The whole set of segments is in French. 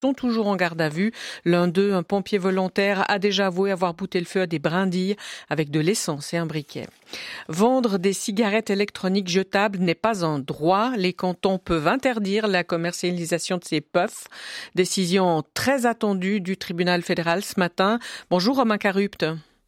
sont toujours en garde à vue. L'un d'eux, un pompier volontaire, a déjà avoué avoir bouté le feu à des brindilles avec de l'essence et un briquet. Vendre des cigarettes électroniques jetables n'est pas un droit. Les cantons peuvent interdire la commercialisation de ces puffs. Décision très attendue du tribunal fédéral ce matin. Bonjour Romain Carupt.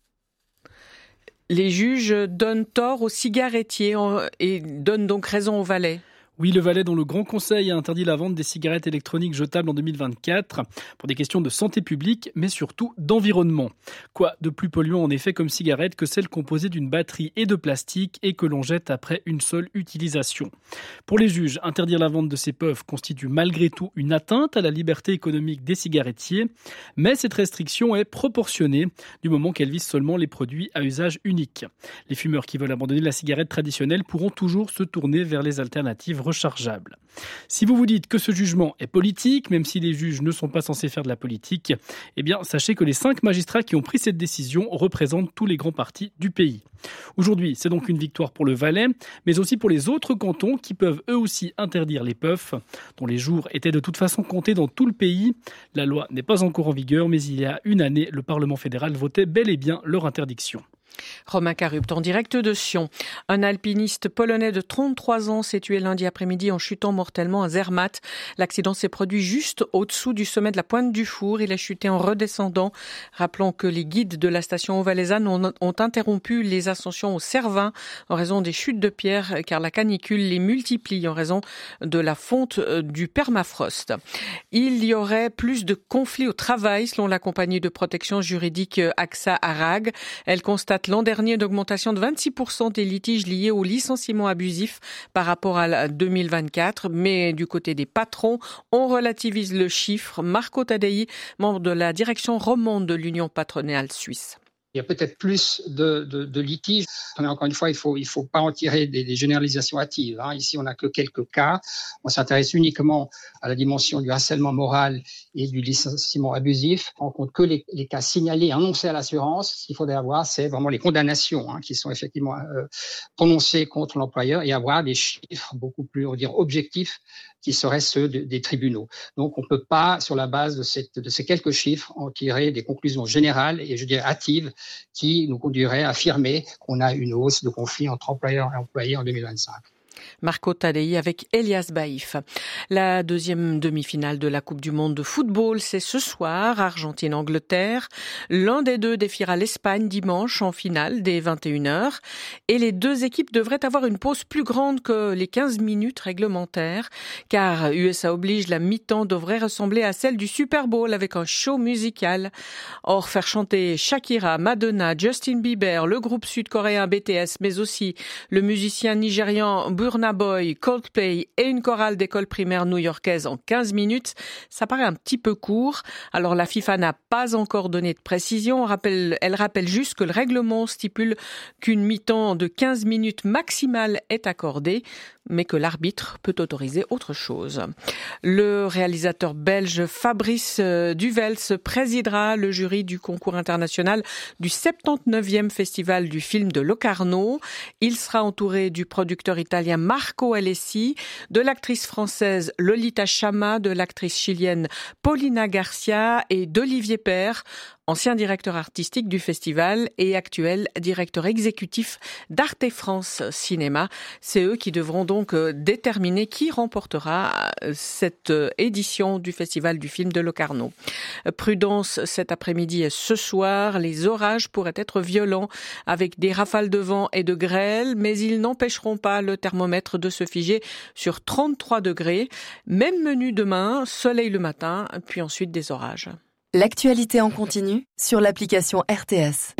Les juges donnent tort aux cigarettiers et donnent donc raison aux Valais. Oui, le Valais dont le Grand Conseil a interdit la vente des cigarettes électroniques jetables en 2024 pour des questions de santé publique, mais surtout d'environnement. Quoi de plus polluant en effet comme cigarette que celle composée d'une batterie et de plastique et que l'on jette après une seule utilisation. Pour les juges, interdire la vente de ces puffs constitue malgré tout une atteinte à la liberté économique des cigarettiers, mais cette restriction est proportionnée du moment qu'elle vise seulement les produits à usage unique. Les fumeurs qui veulent abandonner la cigarette traditionnelle pourront toujours se tourner vers les alternatives rechargeables. Si vous vous dites que ce jugement est politique, même si les juges ne sont pas censés faire de la politique, eh bien sachez que les 5 magistrats qui ont pris cette décision représentent tous les grands partis du pays. Aujourd'hui, c'est donc une victoire pour le Valais, mais aussi pour les autres cantons qui peuvent eux aussi interdire les puffs, dont les jours étaient de toute façon comptés dans tout le pays. La loi n'est pas encore en vigueur, mais il y a une année, le Parlement fédéral votait bel et bien leur interdiction. Romain Carupt en direct de Sion. Un alpiniste polonais de 33 ans s'est tué lundi après-midi en chutant mortellement à Zermatt. L'accident s'est produit juste au-dessous du sommet de la Pointe du Four. Il a chuté en redescendant. Rappelons que les guides de la station haut-valaisanne ont interrompu les ascensions au Cervin en raison des chutes de pierres car la canicule les multiplie en raison de la fonte du permafrost. Il y aurait plus de conflits au travail selon la compagnie de protection juridique AXA Arag. Elle constate l'an dernier une augmentation de 26% des litiges liés au licenciement abusif par rapport à 2024. Mais du côté des patrons, on relativise le chiffre. Marco Tadei, membre de la direction romande de l'Union patronale suisse. Il y a peut-être plus de litiges. Mais encore une fois, il faut pas en tirer des généralisations hâtives. Ici, on n'a que quelques cas. On s'intéresse uniquement à la dimension du harcèlement moral et du licenciement abusif. On compte que les cas signalés, annoncés à l'assurance. Ce qu'il faudrait avoir, c'est vraiment les condamnations qui sont effectivement prononcées contre l'employeur et avoir des chiffres beaucoup plus, on va dire, objectifs qui seraient ceux des tribunaux. Donc, on ne peut pas, sur la base de ces quelques chiffres, en tirer des conclusions générales et, je dirais, hâtives qui nous conduiraient à affirmer qu'on a une hausse de conflits entre employeurs et employés en 2025. Marco Tadei avec Elias Baïf. La deuxième demi-finale de la Coupe du Monde de football, c'est ce soir, Argentine-Angleterre. L'un des deux défiera l'Espagne dimanche en finale dès 21h. Et les deux équipes devraient avoir une pause plus grande que les 15 minutes réglementaires, car USA oblige, la mi-temps devrait ressembler à celle du Super Bowl avec un show musical. Or, faire chanter Shakira, Madonna, Justin Bieber, le groupe sud-coréen BTS, mais aussi le musicien nigérian Burna Boy, Coldplay et une chorale d'école primaire new-yorkaise en 15 minutes, ça paraît un petit peu court. Alors la FIFA n'a pas encore donné de précision. Elle rappelle juste que le règlement stipule qu'une mi-temps de 15 minutes maximale est accordée, mais que l'arbitre peut autoriser autre chose. Le réalisateur belge Fabrice Duvels présidera le jury du concours international du 79e Festival du film de Locarno. Il sera entouré du producteur italien Marco Alessi, de l'actrice française Lolita Chama, de l'actrice chilienne Paulina Garcia et d'Olivier Père, ancien directeur artistique du festival et actuel directeur exécutif d'Arte France Cinéma. C'est eux qui devront donc déterminer qui remportera cette édition du Festival du film de Locarno. Prudence cet après-midi et ce soir, les orages pourraient être violents avec des rafales de vent et de grêle, mais ils n'empêcheront pas le thermomètre de se figer sur 33 degrés. Même menu demain, soleil le matin, puis ensuite des orages. L'actualité en continu sur l'application RTS.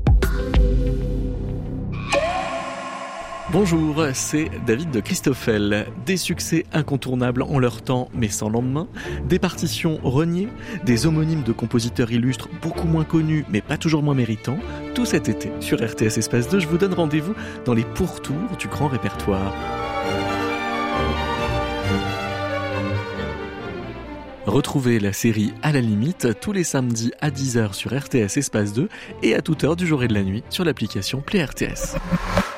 Bonjour, c'est David de Christoffel. Des succès incontournables en leur temps, mais sans lendemain. Des partitions reniées, des homonymes de compositeurs illustres beaucoup moins connus, mais pas toujours moins méritants. Tout cet été, sur RTS Espace 2, je vous donne rendez-vous dans les pourtours du grand répertoire. Retrouvez la série À la limite tous les samedis à 10h sur RTS Espace 2 et à toute heure du jour et de la nuit sur l'application Play RTS.